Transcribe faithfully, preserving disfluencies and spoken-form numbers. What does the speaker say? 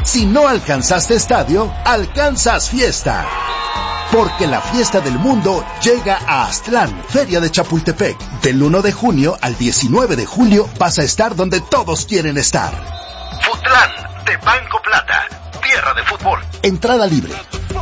Si no alcanzaste estadio, alcanzas fiesta. Porque la fiesta del mundo llega a Aztlán, Feria de Chapultepec. Del uno de junio al diecinueve de julio vas a estar donde todos quieren estar. Futlán, de Banco Plata, tierra de fútbol. Entrada libre.